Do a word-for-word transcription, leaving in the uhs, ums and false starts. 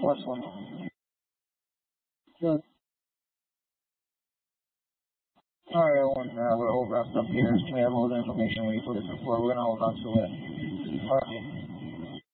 plus one. Good. Alright, everyone, uh, we're all wrapped up here. We have all the information we put it before. We're gonna hold on to it. Alright.